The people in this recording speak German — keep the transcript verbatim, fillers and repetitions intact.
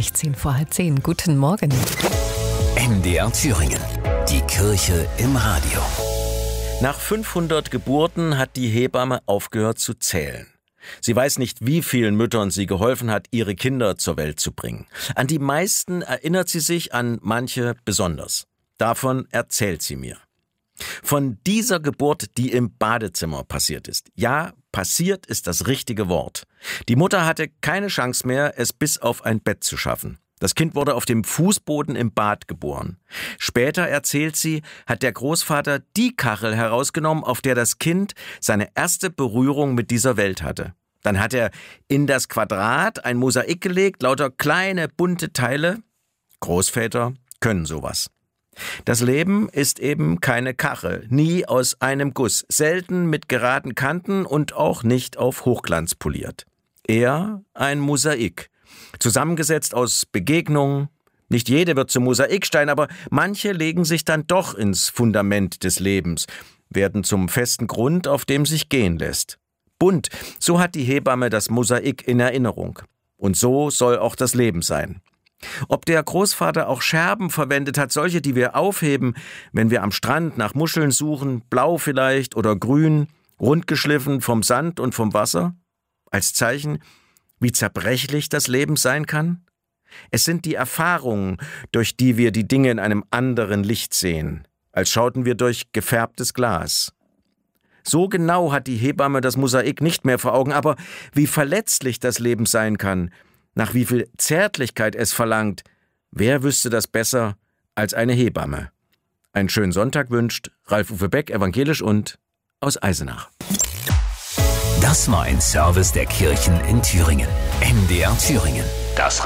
sechzehn vor halb zehn. Guten Morgen. M D R Thüringen. Die Kirche im Radio. Nach fünfhundert Geburten hat die Hebamme aufgehört zu zählen. Sie weiß nicht, wie vielen Müttern sie geholfen hat, ihre Kinder zur Welt zu bringen. An die meisten erinnert sie sich, an manche besonders. Davon erzählt sie mir. Von dieser Geburt, die im Badezimmer passiert ist. Ja, passiert ist das richtige Wort. Die Mutter hatte keine Chance mehr, es bis auf ein Bett zu schaffen. Das Kind wurde auf dem Fußboden im Bad geboren. Später, erzählt sie, hat der Großvater die Kachel herausgenommen, auf der das Kind seine erste Berührung mit dieser Welt hatte. Dann hat er in das Quadrat ein Mosaik gelegt, lauter kleine, bunte Teile. Großväter können sowas. Das Leben ist eben keine Kachel, nie aus einem Guss, selten mit geraden Kanten und auch nicht auf Hochglanz poliert. Eher ein Mosaik. Zusammengesetzt aus Begegnungen. Nicht jede wird zum Mosaikstein, aber manche legen sich dann doch ins Fundament des Lebens, werden zum festen Grund, auf dem sich gehen lässt. Bunt, so hat die Hebamme das Mosaik in Erinnerung. Und so soll auch das Leben sein. Ob der Großvater auch Scherben verwendet hat, solche, die wir aufheben, wenn wir am Strand nach Muscheln suchen, blau vielleicht oder grün, rundgeschliffen vom Sand und vom Wasser, als Zeichen, wie zerbrechlich das Leben sein kann? Es sind die Erfahrungen, durch die wir die Dinge in einem anderen Licht sehen, als schauten wir durch gefärbtes Glas. So genau hat die Hebamme das Mosaik nicht mehr vor Augen, aber wie verletzlich das Leben sein kann, nach wie viel Zärtlichkeit es verlangt, wer wüsste das besser als eine Hebamme? Einen schönen Sonntag wünscht Ralf-Uwe Beck, evangelisch und aus Eisenach. Das war ein Service der Kirchen in Thüringen. M D R Thüringen. Das